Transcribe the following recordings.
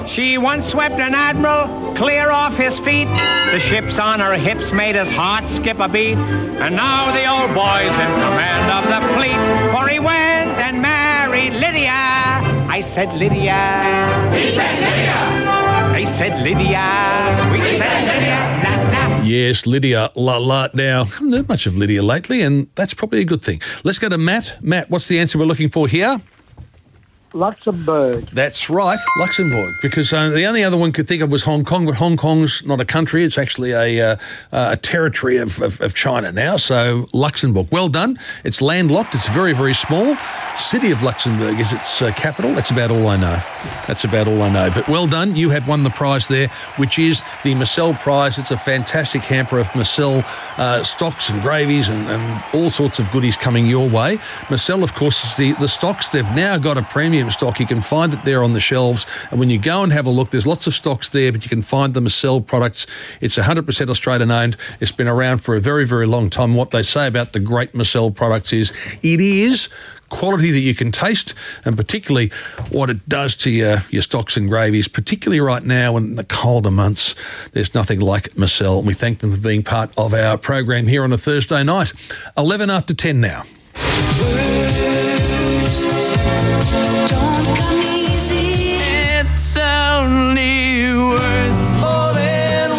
She once swept an admiral clear off his feet. The ships on her hips made his heart skip a beat. And now the old boy's in command of the fleet. For he went and married Lydia. I said Lydia. He said Lydia. They said Lydia. We said Lydia. La, la. Yes, Lydia, la la. Now, I haven't heard much of Lydia lately, and that's probably a good thing. Let's go to Matt. Matt, what's the answer we're looking for here? Luxembourg. That's right, Luxembourg, because the only other one could think of was Hong Kong, but Hong Kong's not a country, it's actually a territory of China now, so Luxembourg. Well done. It's landlocked, it's very, very small. City of Luxembourg is its capital. That's about all I know. But well done, you have won the prize there, which is the Marcel Prize. It's a fantastic hamper of Marcel stocks and gravies and all sorts of goodies coming your way. Marcel, of course, is the stocks. They've now got a premium stock. You can find it there on the shelves, and when you go and have a look, there's lots of stocks there, but you can find the Marcel products. It's 100% Australian owned. It's been around for a very, very long time. What they say about the great Marcel products is it is quality that you can taste, and particularly what it does to your stocks and gravies, particularly right now in the colder months. There's nothing like Marcel, and we thank them for being part of our program here on a Thursday night. 11 after 10 now. Don't come easy. It's only words. More than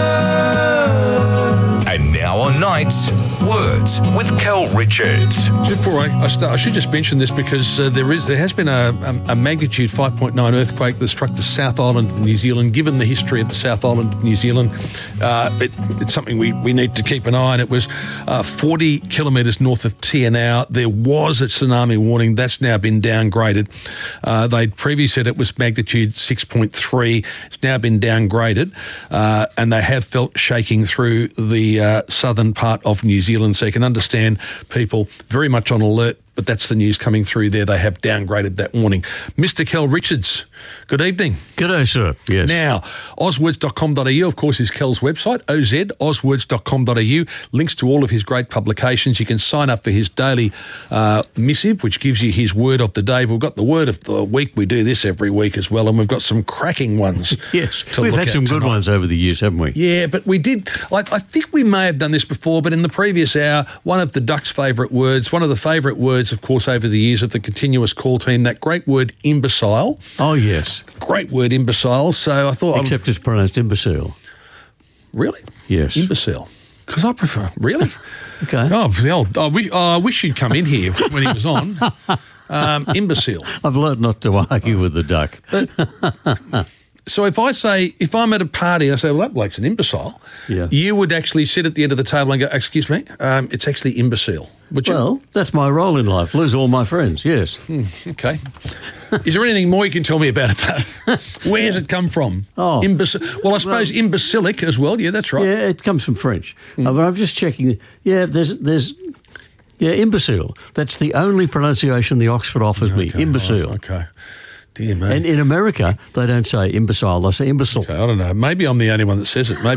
words. And now on Nights, Words with Kel Richards. Before I start, I should just mention this because there has been a magnitude 5.9 earthquake that struck the South Island of New Zealand. Given the history of the South Island of New Zealand, it's something we need to keep an eye on. It was 40 kilometres north of Tianau. There was a tsunami warning. That's now been downgraded. They'd previously said it was magnitude 6.3. It's now been downgraded, and they have felt shaking through the southern part of New Zealand. So you can understand people very much on alert, but that's the news coming through there. They have downgraded that warning. Mr. Kel Richards, good evening. Good day, sir. Yes. Now, ozwords.com.au, of course, is Kel's website, ozwords.com.au, links to all of his great publications. You can sign up for his daily missive, which gives you his word of the day. We've got the word of the week. We do this every week as well, and we've got some cracking ones. Yes, we've had some good ones over the years, haven't we? Yeah, but we did. I think we may have done this before, but in the previous hour, one of the Ducks' favourite words, one of the favourite words, of course, over the years of the continuous call team, that great word imbecile. Oh, yes. Great word imbecile. So I thought... Except it's pronounced imbecile. Really? Yes. Imbecile. Because I prefer... Really? Okay. I wish you'd come in here when he was on. Imbecile. I've learned not to argue with the duck. So if I'm at a party and I say, well, that bloke's an imbecile, you would actually sit at the end of the table and go, excuse me, it's actually imbecile. Well, that's my role in life, lose all my friends, yes. Okay. Is there anything more you can tell me about it? Where's it come from? Oh. Well, I suppose imbecilic as well. Yeah, that's right. Yeah, it comes from French. But I'm just checking. Yeah, there's imbecile. That's the only pronunciation the Oxford offers me, imbecile. Okay. Dear me. And in America, they don't say imbecile, they say imbecile. Okay, I don't know. Maybe I'm the only one that says it.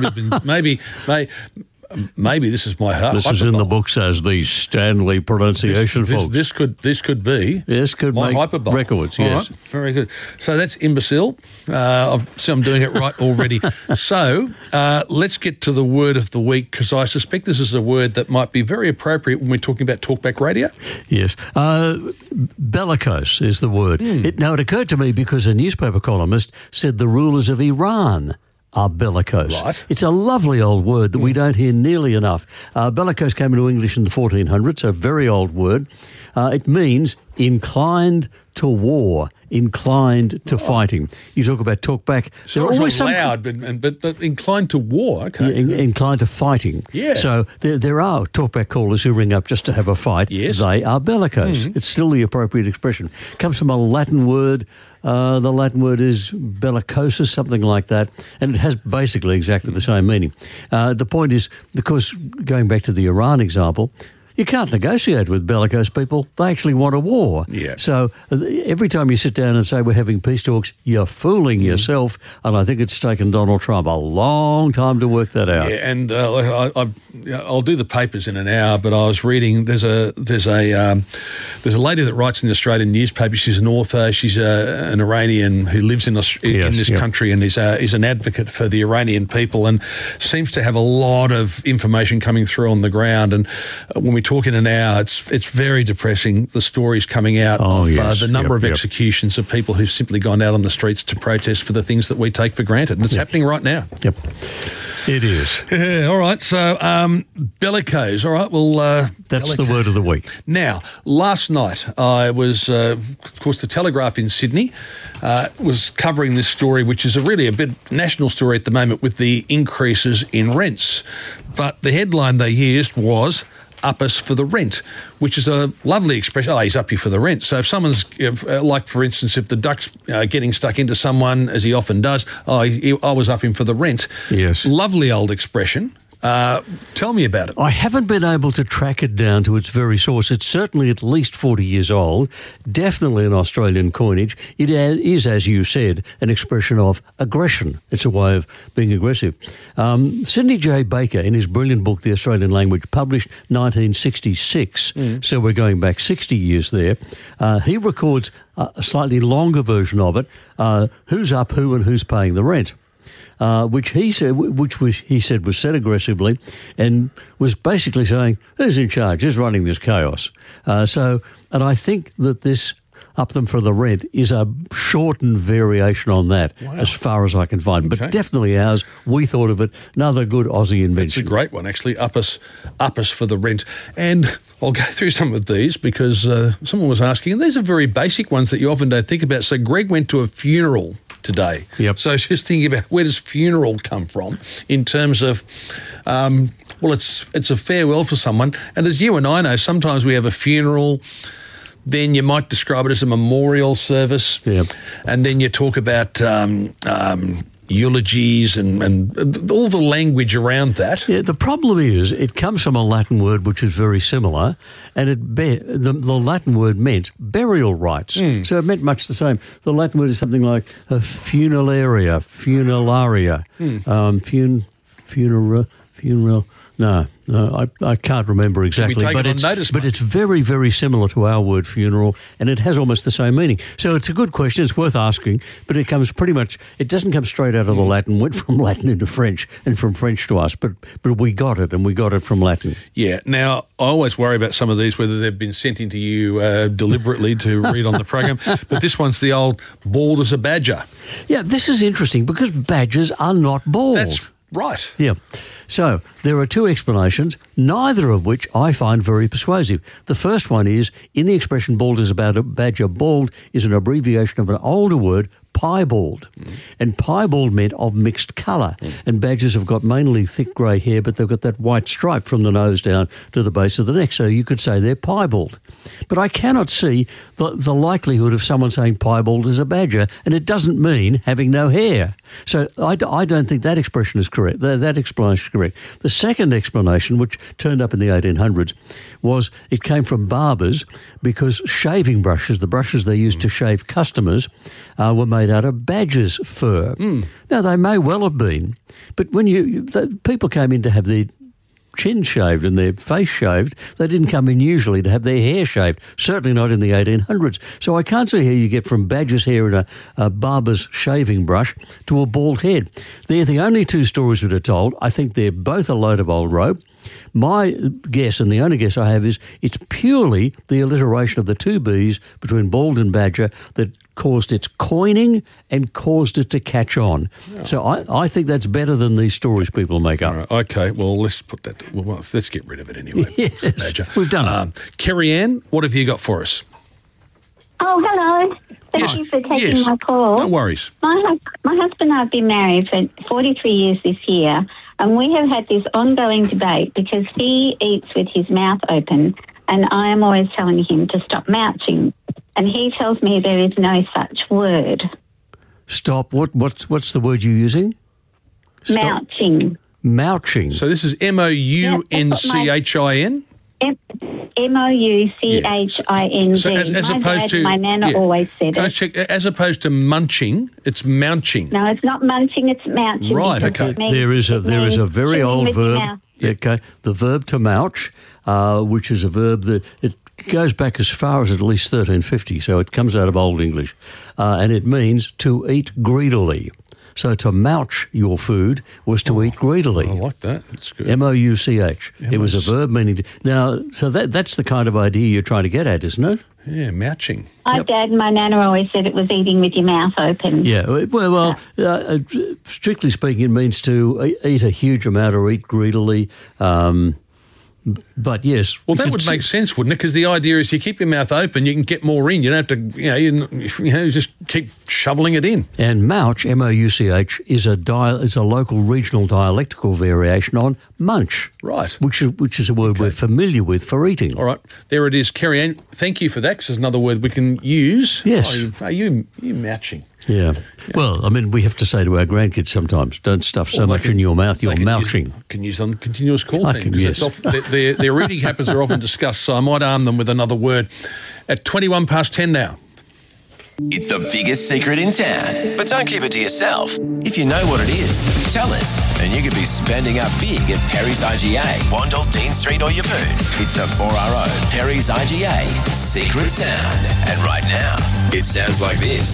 Maybe this is my heart. This is in the books as the Stanley pronunciation, folks. This could be. This could my make hyperbole. Records, yes. Right, very good. So that's imbecile. I'm doing it right already. So let's get to the word of the week, because I suspect this is a word that might be very appropriate when we're talking about Talkback Radio. Yes. Bellicose is the word. Now, it occurred to me because a newspaper columnist said the rulers of Iran are bellicose. Right. It's a lovely old word that we don't hear nearly enough. Bellicose came into English in the 1400s, a very old word. It means inclined to war, inclined to fighting. You talk about talkback. So always loud, but inclined to war. Okay. Yeah, inclined to fighting. Yeah. So there are talkback callers who ring up just to have a fight. Yes. They are bellicose. It's still the appropriate expression. Comes from a Latin word. The Latin word is bellicosus, something like that, and it has basically exactly the same meaning. The point is, of course, going back to the Iran example, you can't negotiate with bellicose people. They actually want a war. Yeah. So every time you sit down and say we're having peace talks, you're fooling yourself. And I think it's taken Donald Trump a long time to work that out. Yeah, and I'll do the papers in an hour, but I was reading. There's a lady that writes in the Australian newspaper. She's an author. She's an Iranian who lives in this country and is an advocate for the Iranian people, and seems to have a lot of information coming through on the ground. And when we talk in an hour, it's very depressing, the stories coming out of the number of executions of people who've simply gone out on the streets to protest for the things that we take for granted. And it's happening right now. Yep. It is. Yeah, all right. So, bellicose. All right. Well, that's the word of the week. Now, last night I was, of course, the Telegraph in Sydney was covering this story, which is really a bit national story at the moment with the increases in rents. But the headline they used was "Up us for the rent," which is a lovely expression. Oh, he's up you for the rent. So if someone's, like for instance, if the duck's getting stuck into someone, as he often does, I was up him for the rent. Yes. Lovely old expression. Tell me about it. I haven't been able to track it down to its very source. It's certainly at least 40 years old, definitely an Australian coinage. It is, as you said, an expression of aggression. It's a way of being aggressive. Sidney J. Baker, in his brilliant book, The Australian Language, published 1966, so we're going back 60 years there. He records a slightly longer version of it, who's up who and who's paying the rent. Which he said was said aggressively, and was basically saying, who's in charge? Who's running this chaos? And I think that this "up them for the rent" is a shortened variation on that, as far as I can find. Okay. But definitely ours. We thought of it. Another good Aussie invention. It's a great one, actually. Up us for the rent. And I'll go through some of these because someone was asking, and these are very basic ones that you often don't think about. So Greg went to a funeral today. Yep. So just thinking about where does funeral come from in terms of, it's a farewell for someone. And as you and I know, sometimes we have a funeral, then you might describe it as a memorial service. Yep. And then you talk about eulogies and all the language around that. Yeah, the problem is it comes from a Latin word which is very similar, and the Latin word meant burial rites. So it meant much the same. The Latin word is something like a funeraria, funeral. No, I can't remember exactly. But it's very, very similar to our word funeral, and it has almost the same meaning. So it's a good question. It's worth asking, but it comes pretty much. It doesn't come straight out of the Latin. Went from Latin into French, and from French to us. But we got it, and we got it from Latin. Yeah. Now I always worry about some of these whether they've been sent into you deliberately to read on the program. But this one's the old "bald as a badger." Yeah, this is interesting because badgers are not bald. That's right. Yeah. So there are two explanations, neither of which I find very persuasive. The first one is, in the expression "bald as a badger," bald is an abbreviation of an older word, piebald. And piebald meant of mixed colour. And badgers have got mainly thick grey hair, but they've got that white stripe from the nose down to the base of the neck. So you could say they're piebald. But I cannot see the likelihood of someone saying piebald as a badger, and it doesn't mean having no hair. So I don't think that expression is correct. That explanation is correct. The second explanation, which turned up in the 1800s, was it came from barbers because shaving brushes, the brushes they used to shave customers, were made out of badger's fur. Now, they may well have been, but when people came in to have their chin shaved and their face shaved, they didn't come in usually to have their hair shaved, certainly not in the 1800s. So I can't see how you get from badger's hair and a barber's shaving brush to a bald head. They're the only two stories that are told. I think they're both a load of old rope. My guess, and the only guess I have, is it's purely the alliteration of the two B's between bald and badger that caused its coining and caused it to catch on. Oh. So I think that's better than these stories people make up. Right, okay, well, let's put that. Well, let's get rid of it anyway. Yes, badger. We've done it. Kerry Ann, what have you got for us? Oh, hello. Thank you for taking my call. No worries. My husband and I have been married for 43 years this year, and we have had this ongoing debate because he eats with his mouth open, and I am always telling him to stop mouching, and he tells me there is no such word. Stop. What's the word you're using? Mouching. Mouching. So this is MOUNCHIN? Mouching. So as my opposed dad, to my nana always said Can I it. check? As opposed to munching, it's mouching. No, it's not munching, it's mouching. Right, because okay. it means- There is it a means very chewing old with your verb. mouth. Okay, the verb to mouch, which is a verb that it goes back as far as at least 1350, so it comes out of Old English, and it means to eat greedily. So to mouch your food was to eat greedily. I like that. That's good. Mouch. It was a verb meaning so that's the kind of idea you're trying to get at, isn't it? Yeah, mouching. My dad and my nana always said it was eating with your mouth open. Yeah, well, strictly speaking, it means to eat a huge amount or eat greedily. But yes, Well, that would make sense, wouldn't it? Because the idea is you keep your mouth open, you can get more in. You don't have to, you just keep shoveling it in. And mouch, Mouch, is a local regional dialectical variation on munch, Right. which is a word we're familiar with for eating. All right, there it is, Kerry Ann. Thank you for that, because there's another word we can use. Yes. Are you mouching? Yeah. Well, I mean, we have to say to our grandkids sometimes, don't stuff so much in your mouth, you're mouching. Can use on the continuous call I team. can, yes. Their reading habits are often discussed, so I might arm them with another word. At 21 past 10 now. It's the biggest secret in town. But don't keep it to yourself. If you know what it is, tell us. And you could be spending up big at Perry's IGA, Wandle, Dean Street or Yeppoon. It's the 4RO Perry's IGA Secret Sound. And right now, it sounds like this.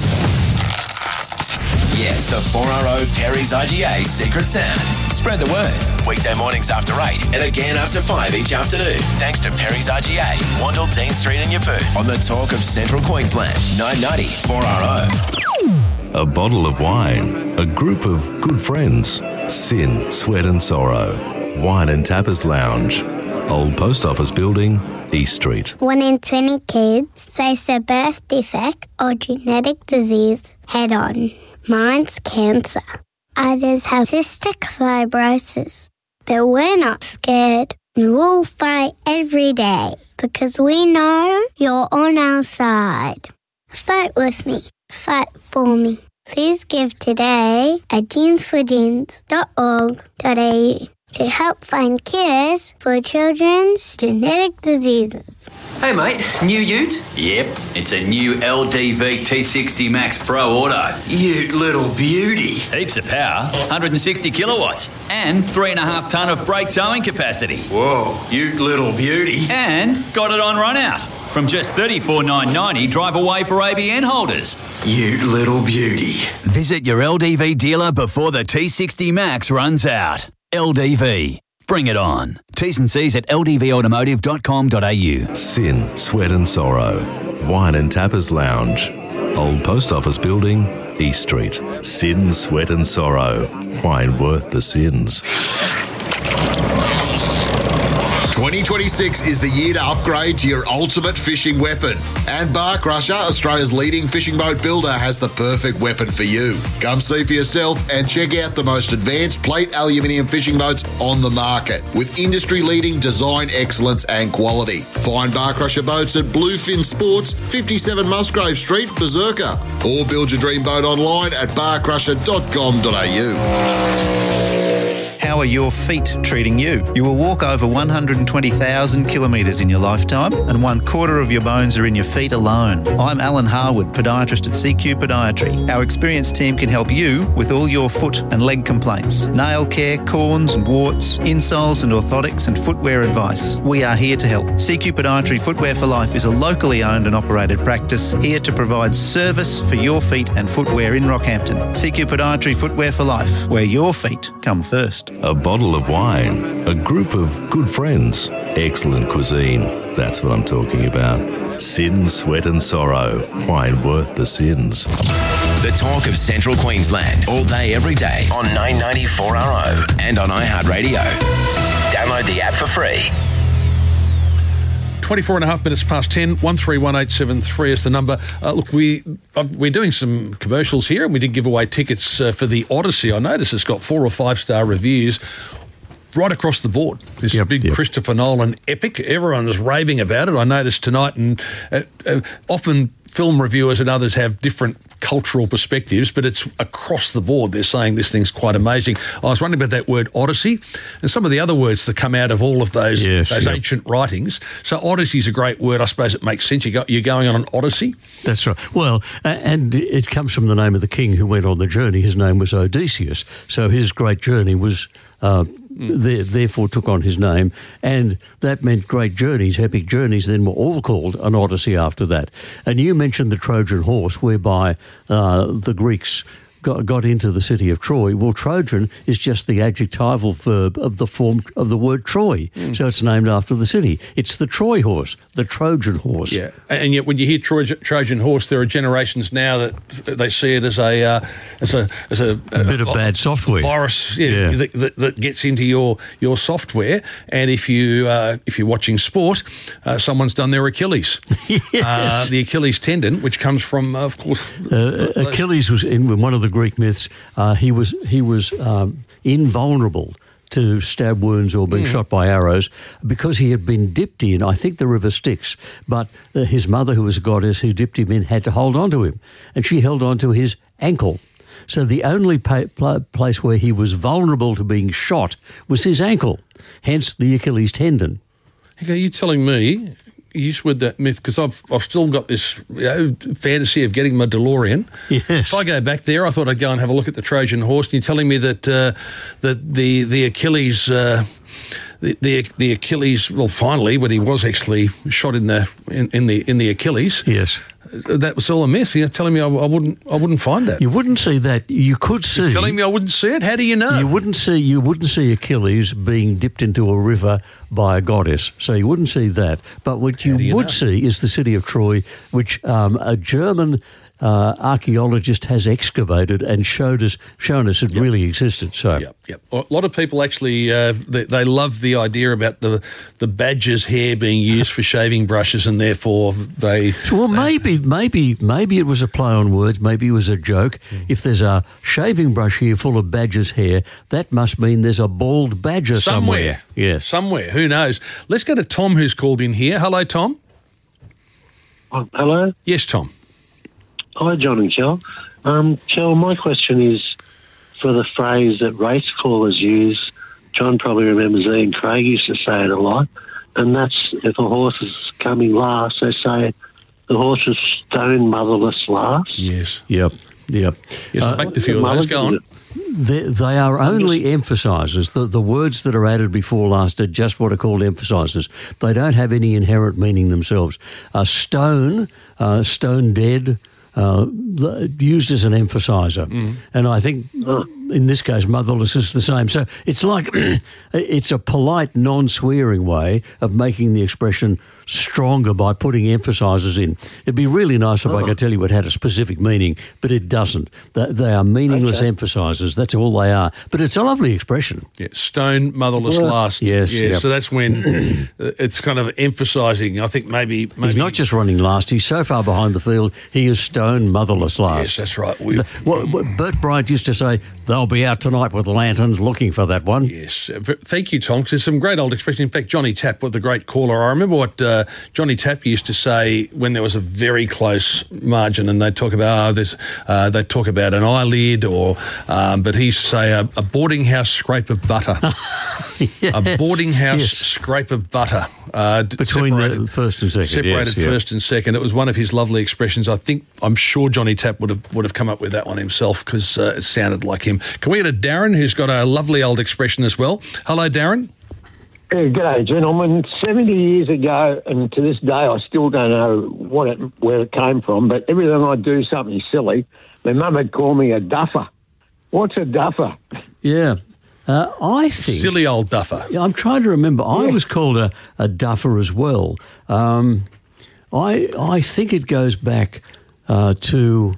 Yes, the 4RO Perry's IGA Secret Sound. Spread the word. Weekday mornings after 8 and again after 5 each afternoon. Thanks to Perry's IGA, Wandle, Dean Street and Yeppoon. On the talk of Central Queensland, 990 4RO. A bottle of wine, a group of good friends, sin, sweat and sorrow, wine and tappers lounge, Old Post Office Building, East Street. 1 in 20 kids face a birth defect or genetic disease head on. Mine's cancer. Others have cystic fibrosis. But we're not scared. We'll fight every day because we know you're on our side. Fight with me. Fight for me. Please give today at jeansforjeans.org.au to help find cures for children's genetic diseases. Hey mate, new ute? Yep, it's a new LDV T60 Max Pro Auto. Ute little beauty. Heaps of power, 160 kilowatts, and 3.5 tonne of brake towing capacity. Whoa, ute little beauty. And got it on run out. From just $34,990, drive away for ABN holders. Ute little beauty. Visit your LDV dealer before the T60 Max runs out. LDV. Bring it on. T's and C's at ldvautomotive.com.au. Sin, sweat and sorrow, wine and tappers lounge, Old Post Office Building, East Street. Sin, sweat and sorrow, wine worth the sins. 2026 is the year to upgrade to your ultimate fishing weapon. And Bar Crusher, Australia's leading fishing boat builder, has the perfect weapon for you. Come see for yourself and check out the most advanced plate aluminium fishing boats on the market with industry-leading design excellence and quality. Find Bar Crusher boats at Bluefin Sports, 57 Musgrave Street, Berserker. Or build your dream boat online at barcrusher.com.au. How are your feet treating you? You will walk over 120,000 kilometres in your lifetime, and 1/4 of your bones are in your feet alone. I'm Alan Harwood, podiatrist at CQ Podiatry. Our experienced team can help you with all your foot and leg complaints, nail care, corns and warts, insoles and orthotics, and footwear advice. We are here to help. CQ Podiatry Footwear for Life is a locally owned and operated practice here to provide service for your feet and footwear in Rockhampton. CQ Podiatry Footwear for Life, where your feet come first. A bottle of wine, a group of good friends, excellent cuisine. That's what I'm talking about. Sin, sweat and sorrow, wine worth the sins. The talk of Central Queensland, all day, every day on 990 4RO and on iHeartRadio. Download the app for free. 24 and a half minutes past 10, 131873 is the number. Look, we're doing some commercials here, and we did give away tickets for the Odyssey. I noticed it's got 4 or 5 star reviews right across the board. This big Christopher Nolan epic. Everyone was raving about it. I noticed tonight, and often film reviewers and others have different cultural perspectives, but it's across the board. They're saying this thing's quite amazing. I was wondering about that word Odyssey and some of the other words that come out of all of those ancient writings. So Odyssey is a great word. I suppose it makes sense. You're going on an Odyssey. That's right. Well, and it comes from the name of the king who went on the journey. His name was Odysseus. So his great journey was therefore took on his name, and that meant great journeys, epic journeys, then were all called an Odyssey after that. And you mentioned the Trojan horse, whereby the Greeks got into the city of Troy. Well, Trojan is just the adjectival verb of the form of the word Troy. So it's named after the city. It's the Troy horse, the Trojan horse. Yeah, and yet when you hear Trojan horse, there are generations now that they see it as a bit of bad software virus. That gets into your software. And if you're watching sport, someone's done their Achilles. Yes. The Achilles tendon, which comes from, of course, Achilles was in one of the Greek myths. He was invulnerable to stab wounds or being shot by arrows because he had been dipped in, I think, the river Styx. But his mother, who was a goddess who dipped him in, had to hold on to him, and she held on to his ankle. So the only place where he was vulnerable to being shot was his ankle, hence the Achilles tendon. Okay, you telling me, you just with that myth, because I've still got this fantasy of getting my DeLorean. Yes. If I go back there, I thought I'd go and have a look at the Trojan horse, and you're telling me that the Achilles, the Achilles. Well, finally, when he was actually shot in the Achilles. Yes. That was all a myth. You're telling me I wouldn't find that. You wouldn't see that. You could see. You're telling me I wouldn't see it? How do you know? You wouldn't see Achilles being dipped into a river by a goddess. So you wouldn't see that. But what you would see is the city of Troy, which a German archaeologist has excavated and shown us it really existed. So, Yep. A lot of people actually they love the idea about the badger's hair being used for shaving brushes, and therefore they. Well, maybe it was a play on words. Maybe it was a joke. If there's a shaving brush here full of badger's hair, that must mean there's a bald badger somewhere. Yes, somewhere. Who knows? Let's go to Tom, who's called in here. Hello, Tom. Hello. Yes, Tom. Hi, John and Kel. Kel, my question is for the phrase that race callers use. John probably remembers Ian Craig used to say it a lot, and that's if a horse is coming last, they say the horse is stone motherless last. Yes. Yep. Yes, I backed a few of those. Go on. They are only emphasisers. The words that are added before last are just what are called emphasisers. They don't have any inherent meaning themselves. Stone dead, used as an emphasiser. And I think in this case, motherless is the same. So it's like it's a polite, non-swearing way of making the expression stronger by putting emphasisers in. It'd be really nice if I could tell you it had a specific meaning, but it doesn't. They are meaningless emphasisers. That's all they are. But it's a lovely expression. Yeah, stone motherless last. Yes. Yeah, so that's when it's kind of emphasising. I think maybe he's not just running last. He's so far behind the field. He is stone motherless last. Yes, that's right. Bert Bryant used to say they'll be out tonight with lanterns looking for that one. Yes. Thank you, Tom. There's some great old expressions. In fact, Johnny Tapp was the great caller. I remember what Johnny Tapp used to say when there was a very close margin, and they'd talk about they'd talk about an eyelid, but he used to say a boarding house scrape of butter. Yes. A boarding house scrape of butter. Between the first and second. Separated first and second. It was one of his lovely expressions. I'm sure Johnny Tapp would have come up with that one himself because it sounded like him. Can we get a Darren who's got a lovely old expression as well? Hello, Darren. G'day, gentlemen. 70 years ago, and to this day, I still don't know where it came from, but every time I do something silly, my mum would call me a duffer. What's a duffer? Yeah. I think... Silly old duffer. I'm trying to remember. Yeah. I was called a duffer as well. I think it goes back to...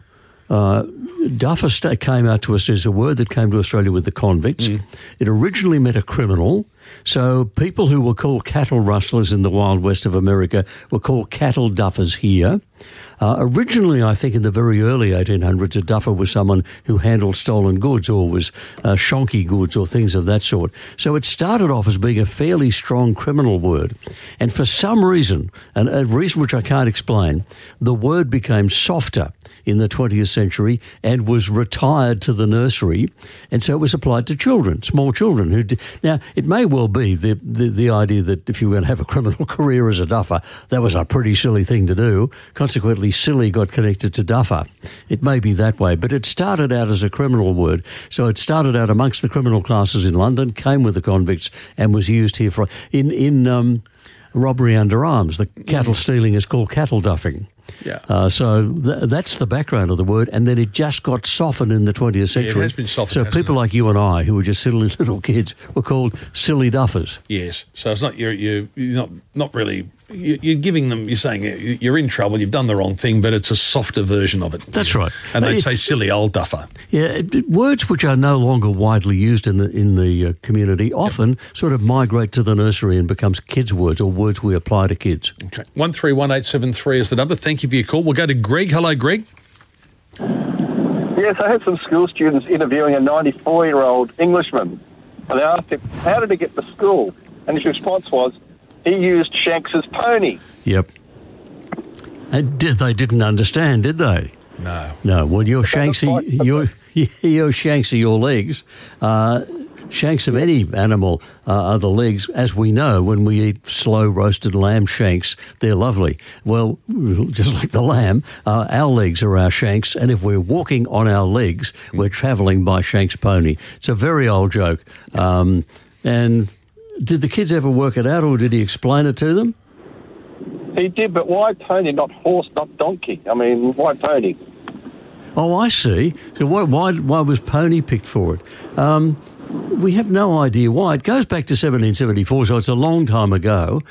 duffer came out to us as a word that came to Australia with the convicts. It originally meant a criminal, So people who were called cattle rustlers in the wild west of America were called cattle duffers here. Originally, I think in the very early 1800s, a duffer was someone who handled stolen goods or was shonky goods or things of that sort. So it started off as being a fairly strong criminal word. And for some reason, and a reason which I can't explain, the word became softer in the 20th century and was retired to the nursery. And so it was applied to children, small children. Now, it may well be the idea that if you were going to have a criminal career as a duffer, that was a pretty silly thing to do. Consequently, silly got connected to duffer. It may be that way, but it started out as a criminal word. So it started out amongst the criminal classes in London, came with the convicts, and was used here for in robbery under arms. The cattle stealing is called cattle duffing. Yeah. So that's the background of the word, and then it just got softened in the 20th century. Yeah, it has been softened. So people like you and I, who were just silly little kids, were called silly duffers. Yes. So it's not you're not really. You're giving them. You're saying you're in trouble. You've done the wrong thing, but it's a softer version of it. That's right. And they'd say silly old duffer. Yeah, words which are no longer widely used in the community often sort of migrate to the nursery and becomes kids' words or words we apply to kids. Okay, 131873 is the number. Thank you for your call. We'll go to Greg. Hello, Greg. Yes, I had some school students interviewing a 94-year-old Englishman, and they asked him, how did he get to school? And his response was, he used Shanks's pony. Yep. And they didn't understand, did they? No. No. Well, your shanks are your legs. Shanks of any animal are the legs. As we know, when we eat slow roasted lamb shanks, they're lovely. Well, just like the lamb, our legs are our shanks, and if we're walking on our legs, we're travelling by Shank's pony. It's a very old joke. And did the kids ever work it out, or did he explain it to them? He did, but why pony, not horse, not donkey? I mean, why pony? Oh, I see. So why was pony picked for it? We have no idea why. It goes back to 1774, so it's a long time ago.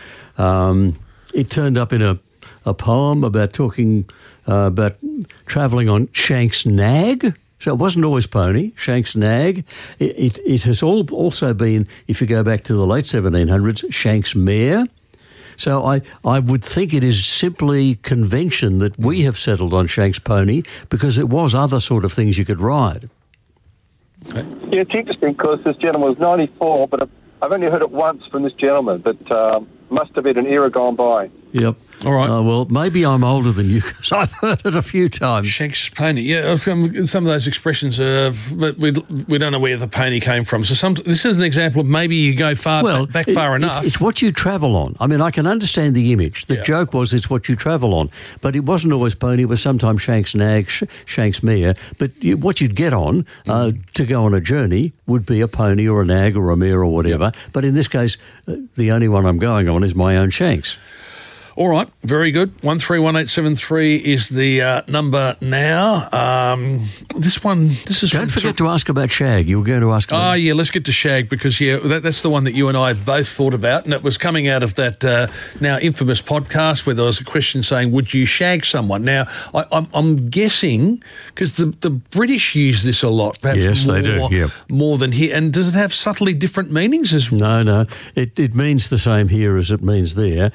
It turned up in a poem about talking about travelling on Shank's nag. So it wasn't always pony, Shank's nag. It has also been, if you go back to the late 1700s, Shank's mare. So I would think it is simply convention that we have settled on Shank's pony because it was other sort of things you could ride. Okay. Yeah, it's interesting because this gentleman was 94, but I've only heard it once from this gentleman, but must have been an era gone by. Yep. All right. Well, maybe I'm older than you because I've heard it a few times. Shank's pony. Yeah, some of those expressions, but we don't know where the pony came from. So this is an example of maybe you go back far enough. It's what you travel on. I mean, I can understand the image. The joke was it's what you travel on. But it wasn't always pony. It was sometimes Shank's nag, Shank's mare. But what you'd get on to go on a journey would be a pony or a nag or a mare or whatever. Yep. But in this case, the only one I'm going on is my own Shanks. All right, very good. 131873 is the number now. This is. Don't forget to ask about shag. You were going to ask. Oh, yeah, let's get to shag because that's the one that you and I both thought about, and it was coming out of that now infamous podcast where there was a question saying, "Would you shag someone?" Now, I'm guessing because the British use this a lot. Perhaps yes, more, they do. Yeah. More than here. And does it have subtly different meanings? No. It means the same here as it means there.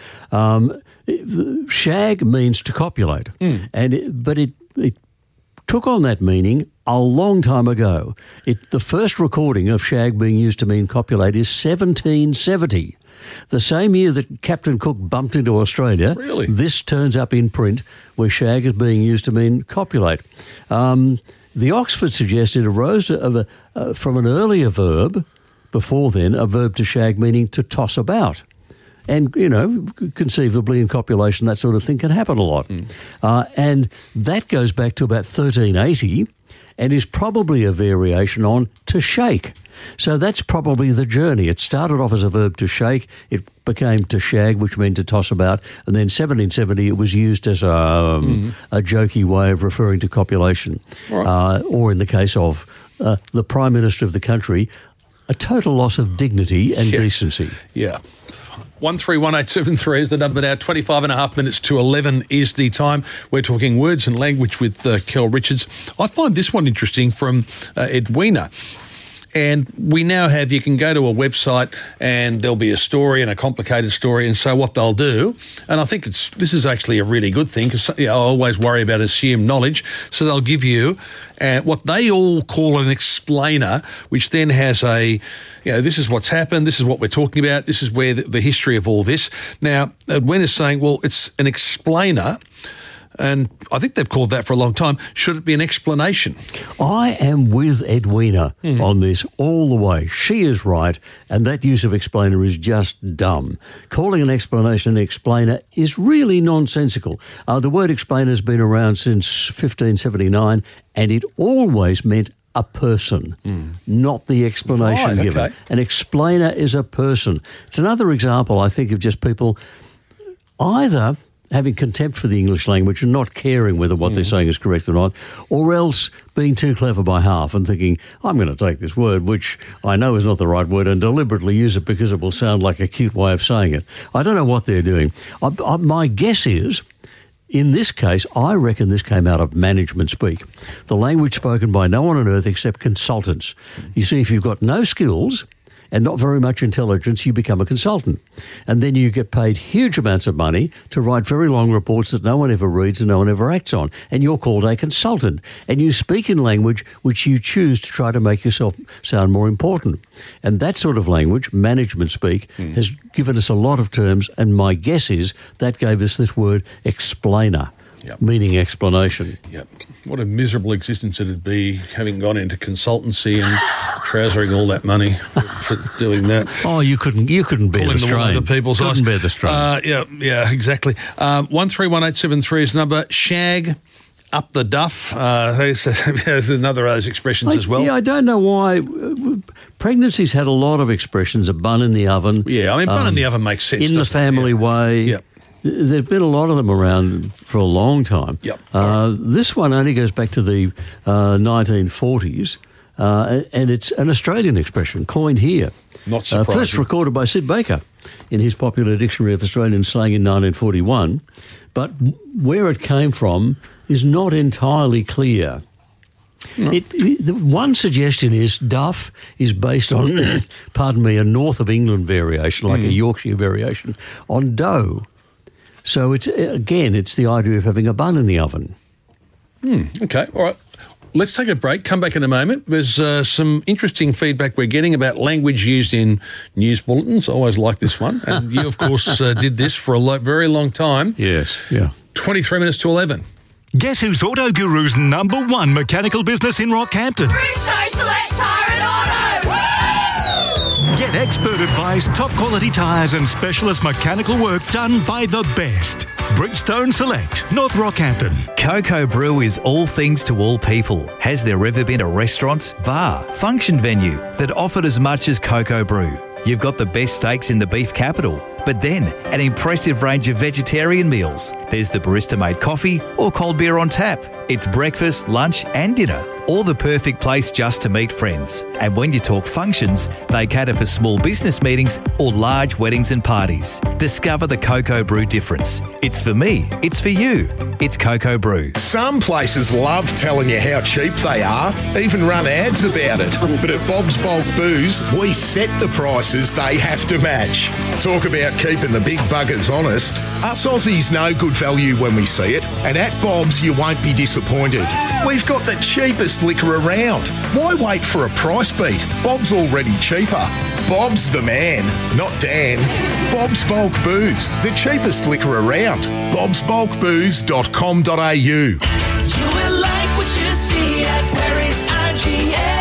Shag means to copulate, but it took on that meaning a long time ago. The first recording of shag being used to mean copulate is 1770. The same year that Captain Cook bumped into Australia, really? This turns up in print where shag is being used to mean copulate. The Oxford suggested arose from an earlier verb, before then, a verb to shag meaning to toss about. And, conceivably in copulation, that sort of thing can happen a lot. And that goes back to about 1380 and is probably a variation on to shake. So that's probably the journey. It started off as a verb to shake. It became to shag, which meant to toss about. And then 1770, it was used as a jokey way of referring to copulation. Right. Or in the case of the Prime Minister of the country, a total loss of dignity and decency. Yeah. 131873 is the number now. 25 and a half minutes to 11 is the time. We're talking words and language with Kel Richards. I find this one interesting from Edwina. And we now have, you can go to a website and there'll be a story and a complicated story. And so what they'll do, and I think this is actually a really good thing, because I always worry about assumed knowledge. So they'll give you what they all call an explainer, which then has this is what's happened, this is what we're talking about, this is where the history of all this. Now, Edwina's saying, well, it's an explainer, and I think they've called that for a long time. Should it be an explanation? I am with Edwina on this all the way. She is right, and that use of explainer is just dumb. Calling an explanation an explainer is really nonsensical. The word explainer has been around since 1579, and it always meant a person, not the explanation given. Okay. An explainer is a person. It's another example, I think, of just people either having contempt for the English language and not caring whether what they're saying is correct or not, or else being too clever by half and thinking, I'm going to take this word, which I know is not the right word, and deliberately use it because it will sound like a cute way of saying it. I don't know what they're doing. My guess is, in this case, I reckon this came out of management speak, the language spoken by no one on earth except consultants. You see, if you've got no skills and not very much intelligence, you become a consultant. And then you get paid huge amounts of money to write very long reports that no one ever reads and no one ever acts on. And you're called a consultant. And you speak in language which you choose to try to make yourself sound more important. And that sort of language, management speak, has given us a lot of terms. And my guess is that gave us this word explainer. Yep. Meaning explanation. Yep. What a miserable existence it'd be having gone into consultancy and trousering all that money for doing that. Oh, you couldn't bear the strain. Couldn't bear the strain. Yeah, exactly. 131873 is the number. Shag up the duff. There's another of those expressions as well. Yeah, I don't know why. Pregnancy's had a lot of expressions. A bun in the oven. Yeah, I mean, bun in the oven makes sense. In the family way. Yep. There've been a lot of them around for a long time. Yep. This one only goes back to the 1940s, and it's an Australian expression coined here. Not surprising. First recorded by Sid Baker in his popular Dictionary of Australian Slang in 1941, but where it came from is not entirely clear. No. The one suggestion is duff is based on, pardon me, a north of England variation, like a Yorkshire variation, on dough. So it's the idea of having a bun in the oven. Okay, all right. Let's take a break, come back in a moment. There's some interesting feedback we're getting about language used in news bulletins. I always like this one. And you, of course, did this for a very long time. Yes, yeah. 23 minutes to 11. Guess who's Auto Guru's #1 mechanical business in Rockhampton? Bridgestone Select Tyre and Auto! Woo! Get expert advice, top quality tyres and specialist mechanical work done by the best. Bridgestone Select, North Rockhampton. Coco Brew is all things to all people. Has there ever been a restaurant, bar, function venue that offered as much as Coco Brew? You've got the best steaks in the beef capital, but then an impressive range of vegetarian meals. There's the barista-made coffee or cold beer on tap. It's breakfast, lunch and dinner, all the perfect place just to meet friends. And when you talk functions, they cater for small business meetings or large weddings and parties. Discover the Coco Brew difference. It's for me, it's for you. It's Coco Brew. Some places love telling you how cheap they are, even run ads about it. But at Bob's Bulk Booze, we set the prices they have to match. Talk about keeping the big buggers honest. Us Aussies know good value when we see it, and at Bob's you won't be disappointed. We've got the cheapest liquor around. Why wait for a price beat? Bob's already cheaper. Bob's the man, not Dan. Bob's Bulk Booze, the cheapest liquor around. bobsbulkbooze.com.au. You will like what you see at Perry's IGA.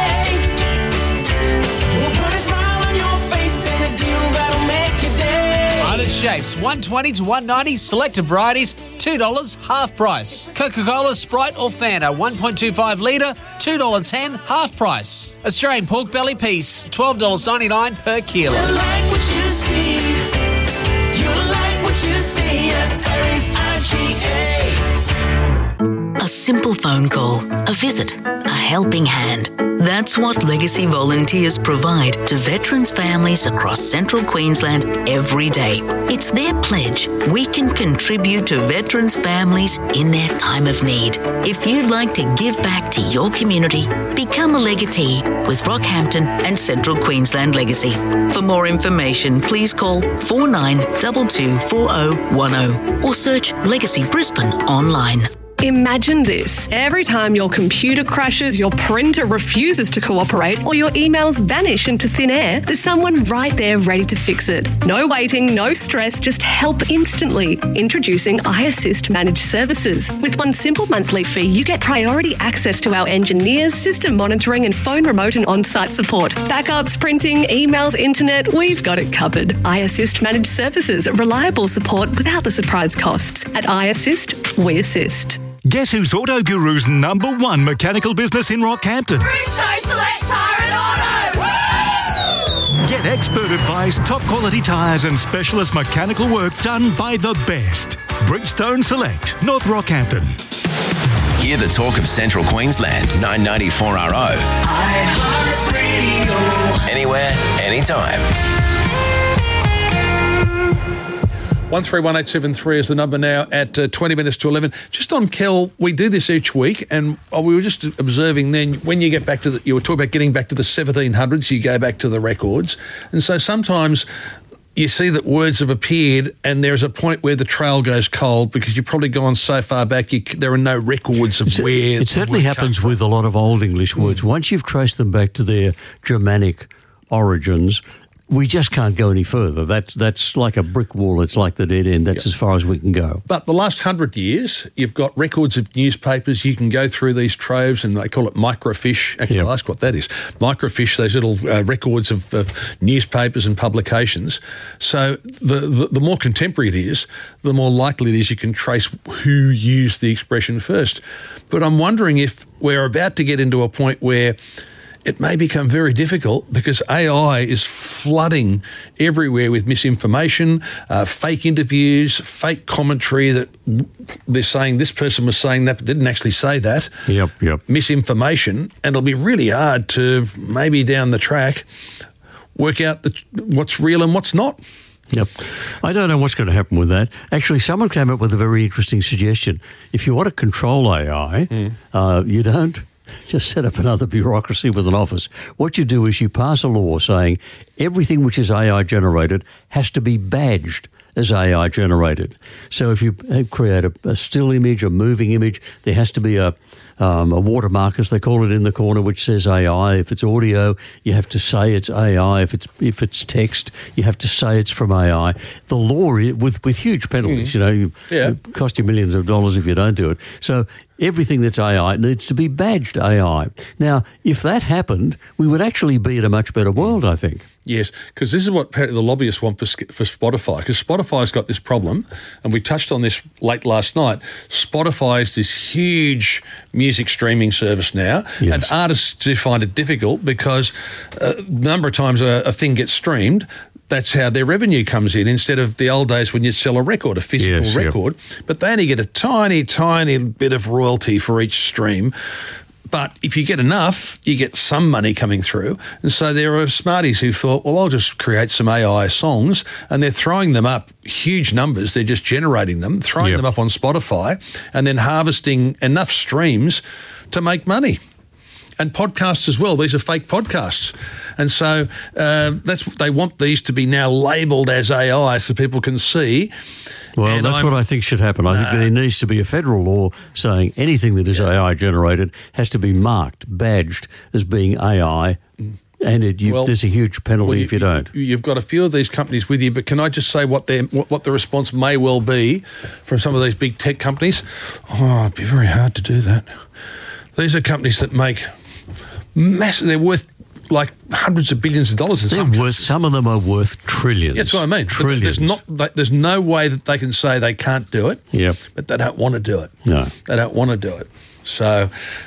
We'll put a smile on your face and a deal that'll make your day. Other shapes, $1.20 to $1.90. Selected varieties, $2 half price. Coca-Cola, Sprite or Fanta, 1.25 litre, $2.10 half price. Australian pork belly piece, $12.99 per kilo. You like what you see. You like what you see at Perry's IGA. A simple phone call, a visit, a helping hand. That's what Legacy volunteers provide to veterans' families across central Queensland every day. It's their pledge we can contribute to veterans' families in their time of need. If you'd like to give back to your community, become a legatee with Rockhampton and Central Queensland Legacy. For more information, please call 49224010 or search Legacy Brisbane online. Imagine this. Every time your computer crashes, your printer refuses to cooperate, or your emails vanish into thin air, there's someone right there ready to fix it. No waiting, no stress, just help instantly. Introducing iAssist Managed Services. With one simple monthly fee, you get priority access to our engineers, system monitoring, and phone remote and on-site support. Backups, printing, emails, internet, we've got it covered. iAssist Managed Services. Reliable support without the surprise costs. At iAssist, we assist. Guess who's Auto Guru's #1 mechanical business in Rockhampton? Bridgestone Select Tyre and Auto! Woo! Get expert advice, top quality tyres and specialist mechanical work done by the best. Bridgestone Select, North Rockhampton. Hear the talk of Central Queensland, 994RO. iHeartRadio. Anywhere, anytime. 131873 is the number now at 20 minutes to 11. Just on Kel, we do this each week, and we were just observing then when you get back to you were talking about getting back to the 1700s, you go back to the records. And so sometimes you see that words have appeared and there's a point where the trail goes cold because you've probably gone so far back there are no records of where... It certainly happens with a lot of Old English words. Once you've traced them back to their Germanic origins, we just can't go any further. That's like a brick wall. It's like the dead end. That's as far as we can go. But the last 100 years, you've got records of newspapers. You can go through these troves, and they call it microfiche. Actually, I'll ask what that is. Microfiche, those little records of newspapers and publications. So the more contemporary it is, the more likely it is you can trace who used the expression first. But I'm wondering if we're about to get into a point where it may become very difficult because AI is flooding everywhere with misinformation, fake interviews, fake commentary that they're saying this person was saying that but didn't actually say that. Yep. Misinformation. And it'll be really hard to maybe down the track work out what's real and what's not. Yep. I don't know what's going to happen with that. Actually, someone came up with a very interesting suggestion. If you want to control AI, you don't just set up another bureaucracy with an office. What you do is you pass a law saying everything which is AI generated has to be badged as AI generated. So if you create a still image, a moving image, there has to be a watermark, as they call it, in the corner, which says AI. If it's audio, you have to say it's AI. If it's text, you have to say it's from AI. The law, with huge penalties, it cost you millions of dollars if you don't do it. So everything that's AI needs to be badged AI. Now, if that happened, we would actually be in a much better world, I think. Yes, because this is what the lobbyists want for Spotify, because Spotify's got this problem, and we touched on this late last night. Spotify is this huge music streaming service now, and artists do find it difficult because the number of times a thing gets streamed, that's how their revenue comes in, instead of the old days when you'd sell a record, a physical record. But they only get a tiny, tiny bit of royalty for each stream. But if you get enough, you get some money coming through. And so there are smarties who thought, well, I'll just create some AI songs, and they're throwing them up huge numbers. They're just generating them, throwing them up on Spotify, and then harvesting enough streams to make money. And podcasts as well. These are fake podcasts. And so they want these to be now labelled as AI so people can see. Well, and that's what I think should happen. I think there needs to be a federal law saying anything that is AI generated has to be marked, badged as being AI. And there's a huge penalty if you don't. You've got a few of these companies with you, but can I just say what the response may well be from some of these big tech companies? Oh, it'd be very hard to do that. These are companies that make massive. They're worth like hundreds of billions of dollars. Some of them are worth trillions. That's what I mean. Trillions. There's no way that they can say they can't do it. Yep. But they don't want to do it. No. They don't want to do it. So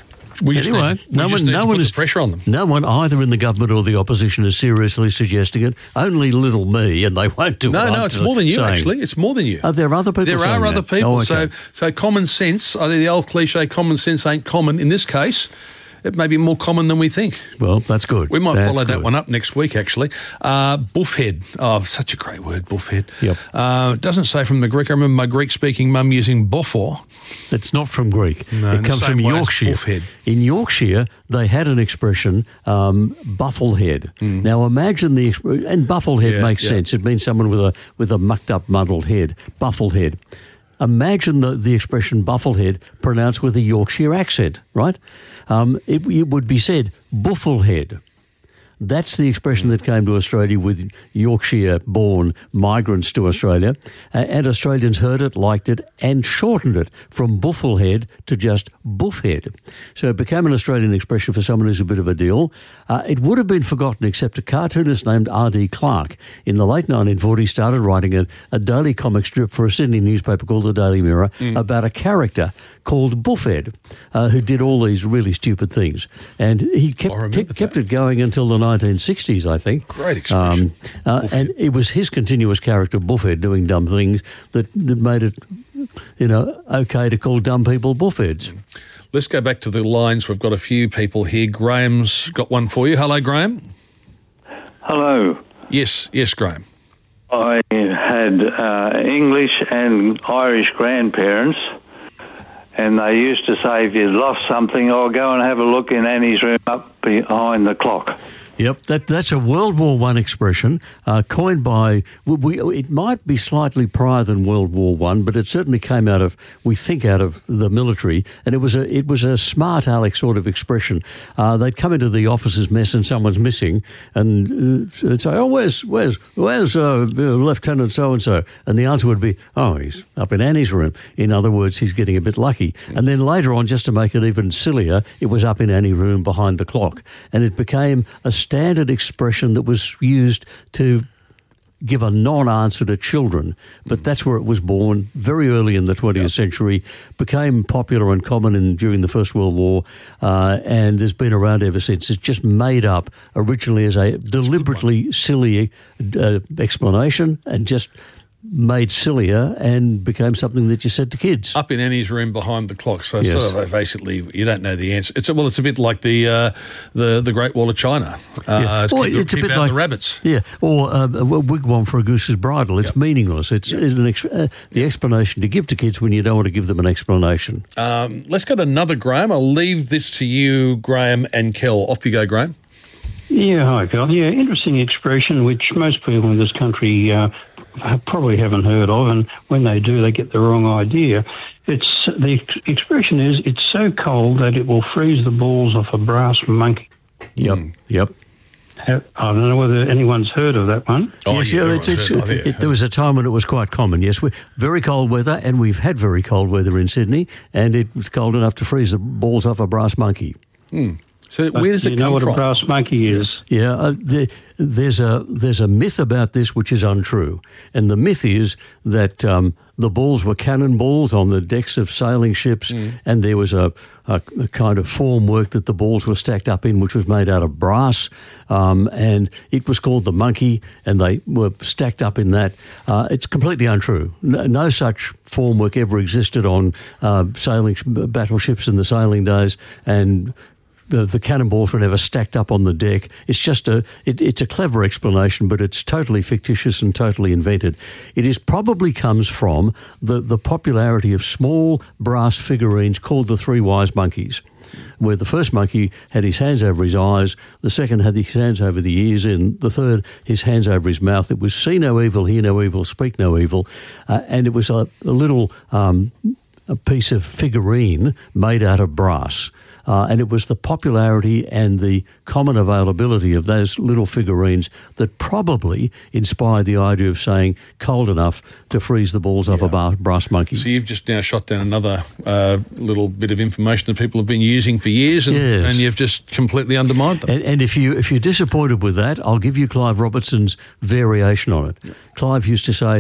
we just need to put the pressure on them. No one, either in the government or the opposition, is seriously suggesting it. Only little me, and they won't do it. No, it's more than you, actually. It's more than you. Are there other people saying that? There are other people. Oh, okay. So common sense, the old cliche, common sense ain't common in this case. it may be more common than we think. Well, that's good. We might That's follow that good. one up next week, actually. Buffhead. Oh, such a great word, buffhead. Yep. It doesn't say from the Greek. I remember my Greek-speaking mum using buffer. It's not from Greek. No, in it the comes same from way as Yorkshire. buffhead. In Yorkshire, they had an expression, bufflehead. Now imagine and bufflehead Yeah, makes yeah. sense. It means someone with a mucked up, muddled head. Bufflehead. Imagine the expression bufflehead pronounced with a Yorkshire accent, right? It would be said bufflehead. That's the expression that came to Australia with Yorkshire-born migrants to Australia, and Australians heard it, liked it, and shortened it from bufflehead to just buffhead. So it became an Australian expression for someone who's a bit of a deal. It would have been forgotten except a cartoonist named R.D. Clark in the late 1940s started writing a daily comic strip for a Sydney newspaper called the Daily Mirror about a character called Buffhead who did all these really stupid things. And he kept it going until the 1960s, I think. Great expression. And it was his continuous character, Buffhead, doing dumb things that made it, okay to call dumb people buffheads. Let's go back to the lines. We've got a few people here. Graham's got one for you. Hello, Graham. Hello. Yes, Graham. I had English and Irish grandparents, and they used to say, if you lost something, go and have a look in Annie's room up behind the clock. Yep, that's a World War I expression coined by. It might be slightly prior than World War I, but it certainly came out of the military, and it was a smart aleck sort of expression. They'd come into the officer's mess and someone's missing, and they'd say, "Oh, where's Lieutenant so and so?" And the answer would be, "Oh, he's up in Annie's room." In other words, he's getting a bit lucky. And then later on, just to make it even sillier, it was up in Annie's room behind the clock, and it became a standard expression that was used to give a non-answer to children, but that's where it was born very early in the 20th century, became popular and common during the First World War, and has been around ever since. It's just made up originally as a deliberately silly explanation and just made sillier and became something that you said to kids. Up in Annie's room behind the clock. So Yes. sort of basically, you don't know the answer. It's a bit like the Great Wall of China. It's a bit like the rabbits. Yeah, or a wigwam for a goose's bridle. It's meaningless. It's the explanation to give to kids when you don't want to give them an explanation. Let's go to another Graham. I'll leave this to you, Graham and Kel. Off you go, Graham. Yeah, hi, Carl. Yeah, interesting expression which most people in this country probably haven't heard of, and when they do, they get the wrong idea. The expression is, it's so cold that it will freeze the balls off a brass monkey. Yep. I don't know whether anyone's heard of that one. There was a time when it was quite common, yes. Very cold weather, and we've had very cold weather in Sydney, and it was cold enough to freeze the balls off a brass monkey. So where does it come from? You know what a brass monkey is? Yeah, there's a myth about this which is untrue, and the myth is that the balls were cannonballs on the decks of sailing ships, and there was a kind of formwork that the balls were stacked up in, which was made out of brass, and it was called the monkey, and they were stacked up in that. It's completely untrue. No such formwork ever existed on sailing battleships in the sailing days, and the cannonballs were never stacked up on the deck. It's just it's a clever explanation, but it's totally fictitious and totally invented. It probably comes from the popularity of small brass figurines called the Three Wise Monkeys, where the first monkey had his hands over his eyes, the second had his hands over the ears, and the third his hands over his mouth. It was see no evil, hear no evil, speak no evil, and it was a little a piece of figurine made out of brass. And it was the popularity and the common availability of those little figurines that probably inspired the idea of saying cold enough to freeze the balls off a brass monkey. So you've just now shot down another little bit of information that people have been using for years, and you've just completely undermined them. And if you're disappointed with that, I'll give you Clive Robertson's variation on it. Clive used to say,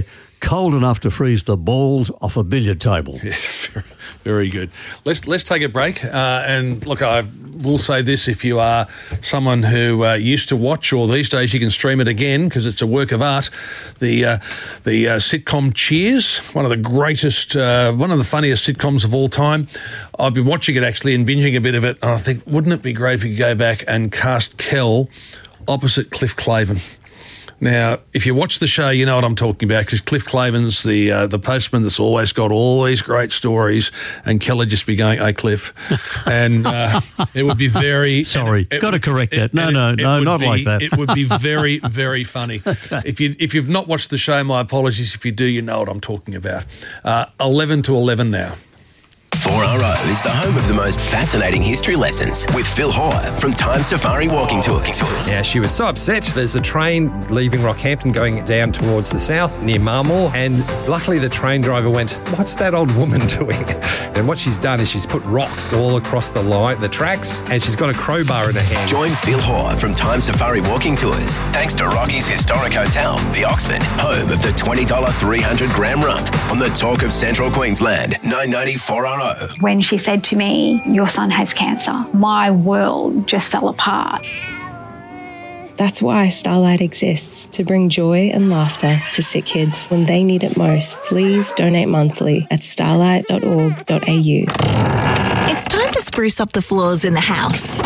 cold enough to freeze the balls off a billiard table. Yeah, very good. Let's take a break. And look, I will say this: if you are someone who used to watch, or these days you can stream it again because it's a work of art, the sitcom Cheers, one of the greatest, one of the funniest sitcoms of all time. I've been watching it actually and binging a bit of it, and I think, wouldn't it be great if you could go back and cast Kel opposite Cliff Clavin? Now, if you watch the show, you know what I'm talking about, because Cliff Clavin's the postman that's always got all these great stories, and Kel would just be going, "Hey, Cliff," and it would be very... Sorry, got to correct that. No, not like that. It would be very, very funny. If you've not watched the show, my apologies. If you do, you know what I'm talking about. 11 to 11 now. 4RO is the home of the most fascinating history lessons with Phil Hoare from Time Safari Walking Tours. Yeah, she was so upset. There's a train leaving Rockhampton going down towards the south near Marmore, and luckily the train driver went, "What's that old woman doing?" And what she's done is she's put rocks all across the line, the tracks, and she's got a crowbar in her hand. Join Phil Hoare from Time Safari Walking Tours thanks to Rocky's Historic Hotel, the Oxford, home of the $20 300-gram rump on the Talk of Central Queensland, 990 4RO. When she said to me, "Your son has cancer," my world just fell apart. That's why Starlight exists, to bring joy and laughter to sick kids when they need it most. Please donate monthly at starlight.org.au. It's time to spruce up the floors in the house.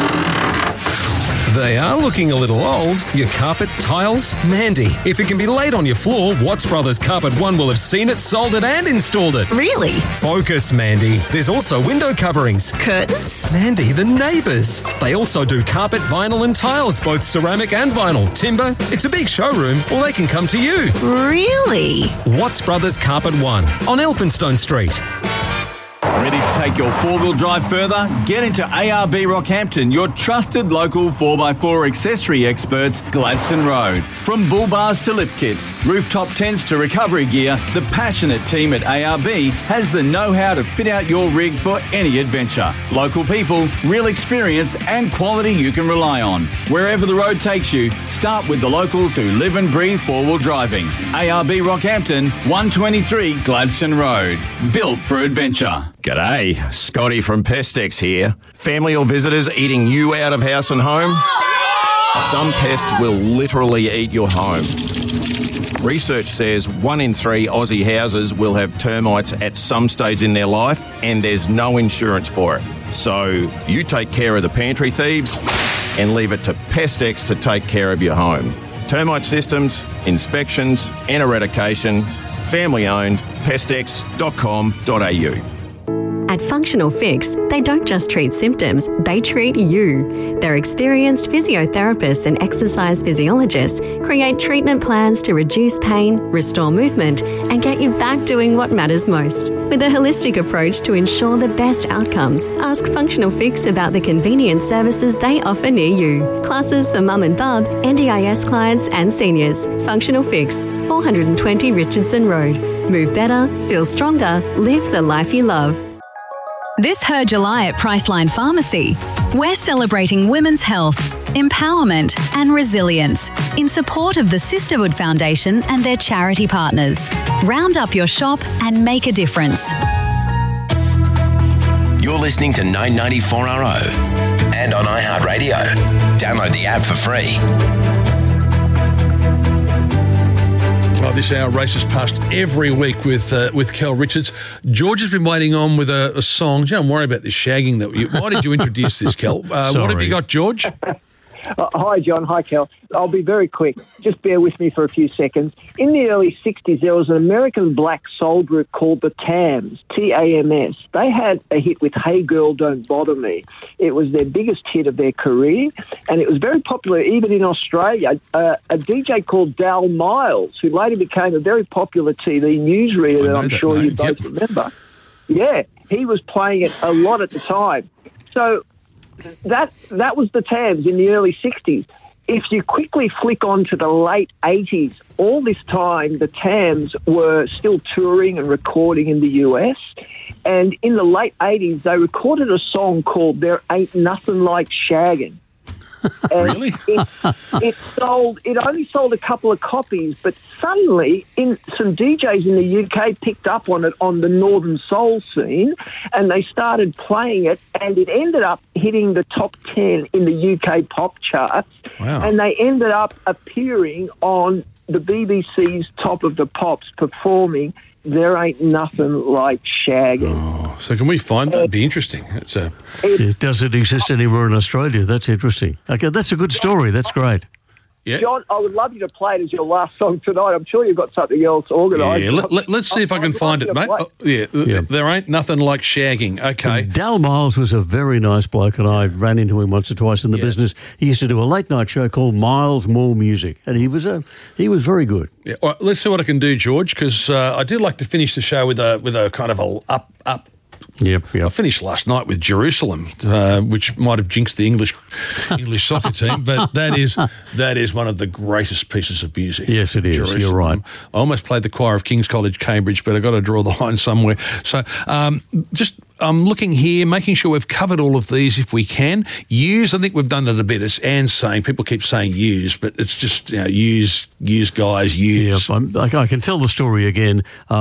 They are looking a little old. Your carpet, tiles, Mandy. If it can be laid on your floor, Watts Brothers Carpet One will have seen it, sold it and installed it. Really? Focus, Mandy. There's also window coverings. Curtains? Mandy, the neighbours. They also do carpet, vinyl and tiles, both ceramic and vinyl. Timber. It's a big showroom, or they can come to you. Really? Watts Brothers Carpet One on Elphinstone Street. Ready to take your four-wheel drive further? Get into ARB Rockhampton, your trusted local 4x4 accessory experts, Gladstone Road. From bull bars to lift kits, rooftop tents to recovery gear, the passionate team at ARB has the know-how to fit out your rig for any adventure. Local people, real experience and quality you can rely on. Wherever the road takes you, start with the locals who live and breathe four-wheel driving. ARB Rockhampton, 123 Gladstone Road. Built for adventure. G'day, Scotty from Pestex here. Family or visitors eating you out of house and home? Some pests will literally eat your home. Research says 1 in 3 Aussie houses will have termites at some stage in their life, and there's no insurance for it. So you take care of the pantry thieves and leave it to Pestex to take care of your home. Termite systems, inspections and eradication, family owned, pestex.com.au. At Functional Fix, they don't just treat symptoms, they treat you. Their experienced physiotherapists and exercise physiologists create treatment plans to reduce pain, restore movement, and get you back doing what matters most. With a holistic approach to ensure the best outcomes, ask Functional Fix about the convenient services they offer near you. Classes for mum and bub, NDIS clients and seniors. Functional Fix, 420 Richardson Road. Move better, feel stronger, live the life you love. This Her July at Priceline Pharmacy, we're celebrating women's health, empowerment and resilience in support of the Sisterhood Foundation and their charity partners. Round up your shop and make a difference. You're listening to 994RO and on iHeartRadio. Download the app for free. Oh, this hour races past every week with Kel Richards. George has been waiting on with a song. Don't worry about this shagging. Why did you introduce this, Kel? What have you got, George? Hi, John. Hi, Kel. I'll be very quick. Just bear with me for a few seconds. In the early 60s, there was an American black soul group called the Tams, T-A-M-S. They had a hit with Hey Girl, Don't Bother Me. It was their biggest hit of their career, and it was very popular even in Australia. A DJ called Dal Miles, who later became a very popular TV newsreader that I'm sure you both remember. Yeah, he was playing it a lot at the time. So that was the Tams in the early 60s. If you quickly flick on to the late 80s, all this time the Tams were still touring and recording in the US. And in the late 80s, they recorded a song called There Ain't Nothing Like Shaggin'. And Really? It only sold a couple of copies, but suddenly some DJs in the UK picked up on it on the Northern Soul scene, and they started playing it, and it ended up hitting the top 10 in the UK pop charts. Wow. And they ended up appearing on the BBC's Top of the Pops performing There Ain't Nothing Like Shagging. Oh, so can we find that? It'd be interesting. Does it exist anywhere in Australia? That's interesting. Okay, that's a good story. That's great. Yeah. John, I would love you to play it as your last song tonight. I'm sure you've got something else organised. Yeah, let's see if I can find it, mate. There ain't nothing like shagging. Okay. Dal Miles was a very nice bloke, and I ran into him once or twice in the business. He used to do a late night show called Miles More Music, and he was very good. Yeah, all right, let's see what I can do, George, because I do like to finish the show with a kind of a up. Yep. I finished last night with Jerusalem, which might have jinxed the English soccer team, but that is one of the greatest pieces of music. Yes, it is. Jerusalem. You're right. I almost played the choir of King's College, Cambridge, but I've got to draw the line somewhere. So I'm looking here, making sure we've covered all of these if we can. Use, I think we've done it a bit. As Anne's saying, people keep saying use, but it's just use guys, use. Yeah, I can tell the story again.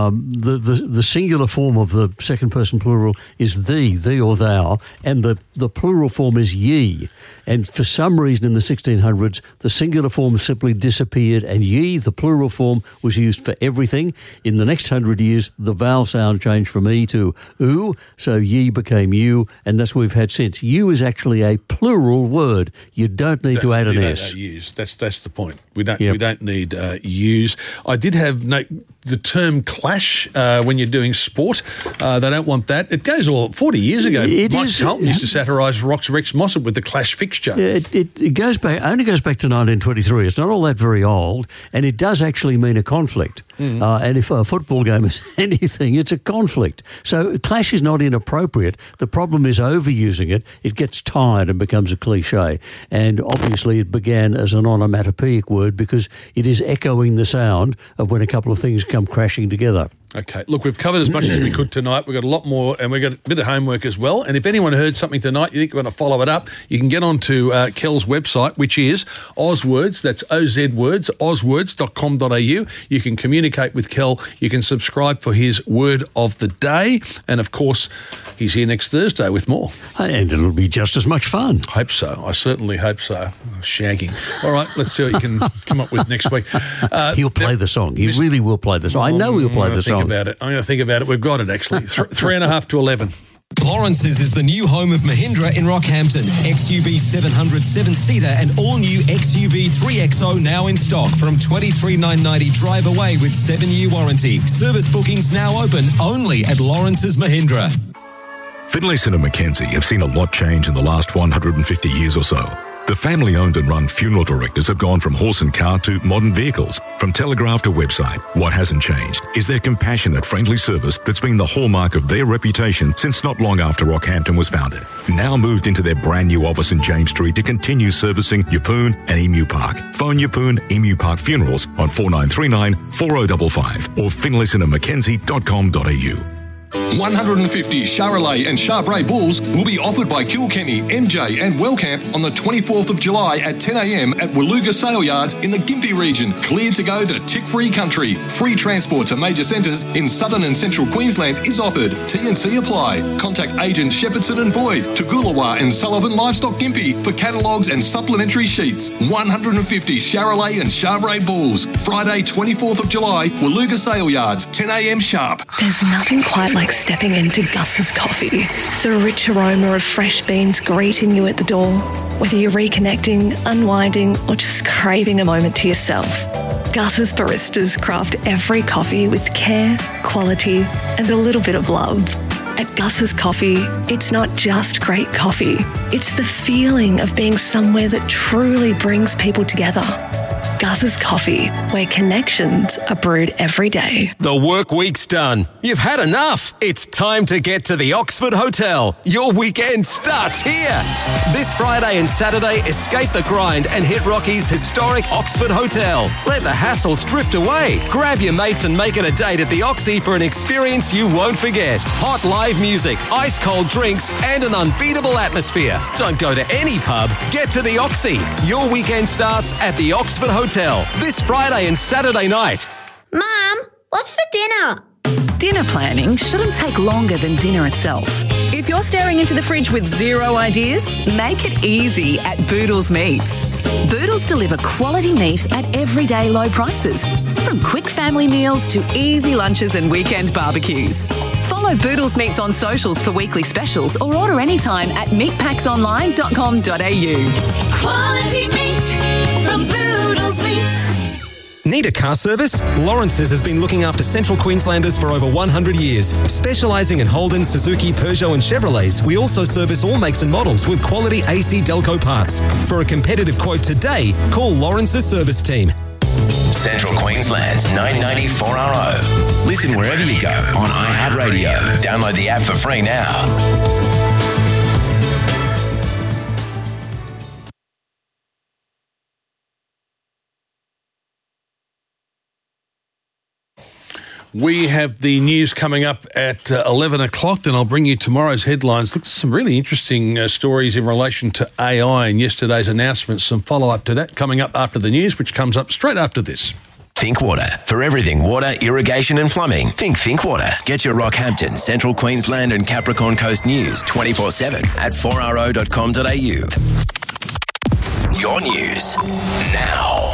The singular form of the second person plural is thee or thou, and the plural form is ye. And for some reason in the 1600s, the singular form simply disappeared, and ye, the plural form, was used for everything. In the next 100 years, the vowel sound changed from e to oo, so ye became you, and that's what we've had since. You is actually a plural word. You don't need to add an S. Use. That's the point. We don't need use. I did have the term clash when you're doing sport. They don't want that. It goes all 40 years ago. Mike Charlton used to satirise Rex Mossop with the clash fixture. Yeah, it goes back. Only goes back to 1923. It's not all that very old, and it does actually mean a conflict. And if a football game is anything, it's a conflict. So clash is not inappropriate. The problem is overusing it. It gets tired and becomes a cliche. And obviously, it began as an onomatopoeic word because it is echoing the sound of when a couple of things come crashing together. Okay, look, we've covered as much as we could tonight. We've got a lot more, and we've got a bit of homework as well. And if anyone heard something tonight, you think you want to follow it up, you can get onto Kel's website, which is Ozwords, that's OZ Words, ozwords.com.au. You can communicate with Kel. You can subscribe for his word of the day. And, of course, he's here next Thursday with more. And it'll be just as much fun. Hope so. I certainly hope so. Shagging. All right, let's see what you can come up with next week. He'll play the song. He really will play the song. I know he'll play the song. I'm going to think about it. We've got it, actually. 3.5 to 11. Lawrence's is the new home of Mahindra in Rockhampton. XUV 700 7-seater and all-new XUV 3XO now in stock from $23,990 drive away with 7-year warranty. Service bookings now open only at Lawrence's Mahindra. Finlayson and Mackenzie have seen a lot change in the last 150 years or so. The family-owned and run funeral directors have gone from horse and car to modern vehicles, from telegraph to website. What hasn't changed is their compassionate, friendly service that's been the hallmark of their reputation since not long after Rockhampton was founded. Now moved into their brand new office in James Street to continue servicing Yeppoon and Emu Park. Phone Yeppoon Emu Park Funerals on 4939 4055 or finlaysonandmackenzie.com.au. 150 Charolais and Charbray bulls will be offered by Kilkenny, MJ and Wellcamp on the 24th of July at 10 a.m. at Woluga Sale Yards in the Gympie region. Cleared to go to tick-free country. Free transport to major centres in southern and central Queensland is offered. T&C apply. Contact agent Shepherdson and Boyd, Toogoolawah and Sullivan Livestock Gympie for catalogues and supplementary sheets. 150 Charolais and Charbray bulls. Friday 24th of July, Woluga Sale Yards, 10 a.m. sharp. There's nothing quite like stepping into Gus's coffee. The rich aroma of fresh beans greeting you at the door. Whether you're reconnecting, unwinding, or just craving a moment to yourself, Gus's baristas craft every coffee with care, quality, and a little bit of love. At Gus's Coffee, it's not just great coffee. It's the feeling of being somewhere that truly brings people together. Gus's Coffee, where connections are brewed every day. The work week's done. You've had enough. It's time to get to the Oxford Hotel. Your weekend starts here. This Friday and Saturday, escape the grind and hit Rocky's historic Oxford Hotel. Let the hassles drift away. Grab your mates and make it a date at the Oxy for an experience you won't forget. Hot live music, ice cold drinks, and an unbeatable atmosphere. Don't go to any pub. Get to the Oxy. Your weekend starts at the Oxford Hotel this Friday and Saturday night. Mum, what's for dinner? Dinner planning shouldn't take longer than dinner itself. If you're staring into the fridge with zero ideas, make it easy at Boodles Meats. Boodles deliver quality meat at everyday low prices, from quick family meals to easy lunches and weekend barbecues. Follow Boodles Meats on socials for weekly specials or order anytime at meatpacksonline.com.au. Quality meat from Boodles Meats. Need a car service? Lawrence's has been looking after Central Queenslanders for over 100 years. Specialising in Holden, Suzuki, Peugeot and Chevrolets, we also service all makes and models with quality AC Delco parts. For a competitive quote today, call Lawrence's service team. Central Queensland's 990 4RO. Listen wherever you go on iHeartRadio. Download the app for free now. We have the news coming up at 11 o'clock, then I'll bring you tomorrow's headlines. Look, some really interesting stories in relation to AI and yesterday's announcements. Some follow-up to that coming up after the news, which comes up straight after this. Think Water. For everything water, irrigation and plumbing, think Water. Get your Rockhampton, Central Queensland and Capricorn Coast news 24/7 at 4ro.com.au. Your news now.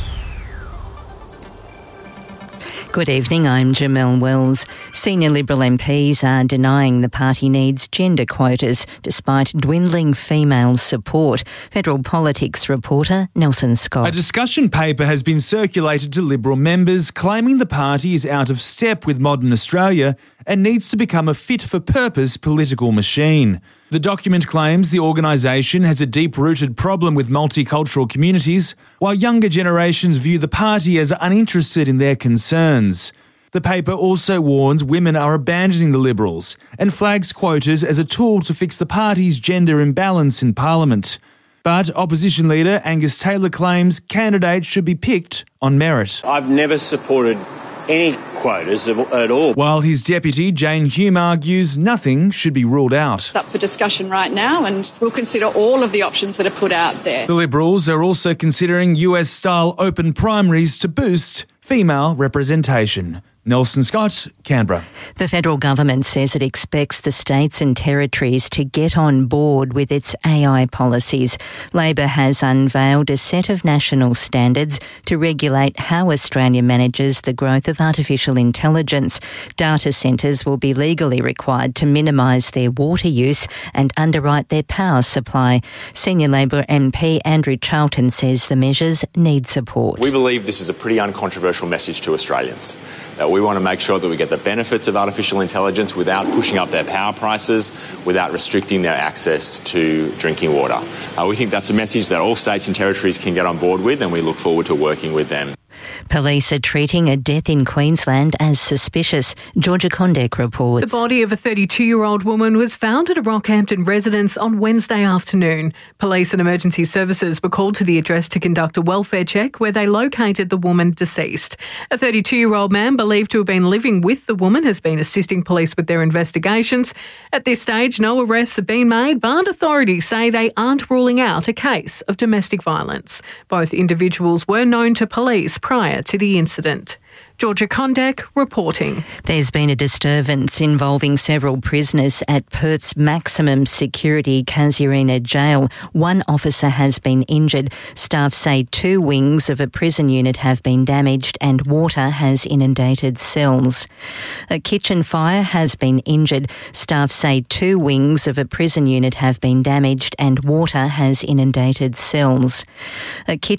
Good evening, I'm Jamelle Wells. Senior Liberal MPs are denying the party needs gender quotas despite dwindling female support. Federal politics reporter Nelson Scott. A discussion paper has been circulated to Liberal members claiming the party is out of step with modern Australia and needs to become a fit-for-purpose political machine. The document claims the organisation has a deep-rooted problem with multicultural communities, while younger generations view the party as uninterested in their concerns. The paper also warns women are abandoning the Liberals and flags quotas as a tool to fix the party's gender imbalance in Parliament. But opposition leader Angus Taylor claims candidates should be picked on merit. I've never supported any quotas at all. While his deputy, Jane Hume, argues nothing should be ruled out. It's up for discussion right now and we'll consider all of the options that are put out there. The Liberals are also considering US-style open primaries to boost female representation. Nelson Scott, Canberra. The federal government says it expects the states and territories to get on board with its AI policies. Labor has unveiled a set of national standards to regulate how Australia manages the growth of artificial intelligence. Data centres will be legally required to minimise their water use and underwrite their power supply. Senior Labor MP Andrew Charlton says the measures need support. We believe this is a pretty uncontroversial message to Australians. We want to make sure that we get the benefits of artificial intelligence without pushing up their power prices, without restricting their access to drinking water. We think that's a message that all states and territories can get on board with, and we look forward to working with them. Police are treating a death in Queensland as suspicious. Georgia Condek reports. The body of a 32-year-old woman was found at a Rockhampton residence on Wednesday afternoon. Police and emergency services were called to the address to conduct a welfare check where they located the woman deceased. A 32-year-old man believed to have been living with the woman has been assisting police with their investigations. At this stage, no arrests have been made, but authorities say they aren't ruling out a case of domestic violence. Both individuals were known to police prior to the incident. Georgia Condek reporting. There's been a disturbance involving several prisoners at Perth's maximum security Casuarina jail. One officer has been injured. Staff say 2 wings of a prison unit have been damaged and water has inundated cells. A kitchen fire has been injured. Staff say 2 wings of a prison unit have been damaged and water has inundated cells. A kitchen